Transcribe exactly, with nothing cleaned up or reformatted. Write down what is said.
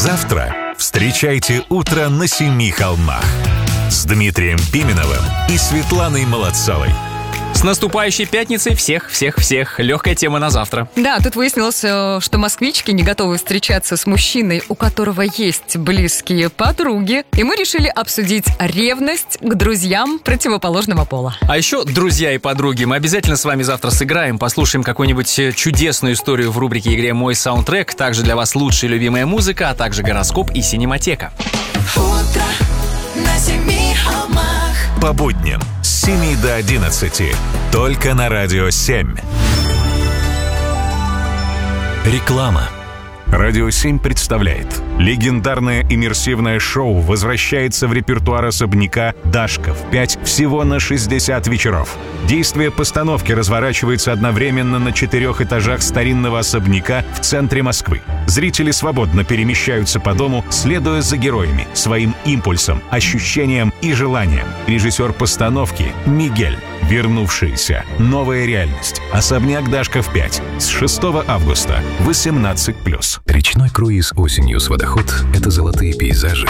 Завтра встречайте утро на Семи холмах с Дмитрием Пименовым и Светланой Молодцовой. С наступающей пятницей всех-всех-всех. Легкая тема на завтра. Да, тут выяснилось, что москвички не готовы встречаться с мужчиной, у которого есть близкие подруги. И мы решили обсудить ревность к друзьям противоположного пола. А еще, друзья и подруги, мы обязательно с вами завтра сыграем, послушаем какую-нибудь чудесную историю в рубрике «Игре Мой саундтрек». Также для вас лучшая любимая музыка, а также гороскоп и синематека. Утро на Семи холмах. По будням с семи до одиннадцати. Только на Радио семь. Реклама. Радио семь представляет. Легендарное иммерсивное шоу возвращается в репертуар особняка «Дашка» в пять всего на шестьдесят вечеров. Действие постановки разворачивается одновременно на четырех этажах старинного особняка в центре Москвы. Зрители свободно перемещаются по дому, следуя за героями, своим импульсом, ощущениям и желаниям. Режиссер постановки Мигель. Вернувшиеся. Новая реальность. Особняк «Дашка» в пять. С шестого августа. восемнадцать плюс. Речной круиз осенью с водоход – это золотые пейзажи,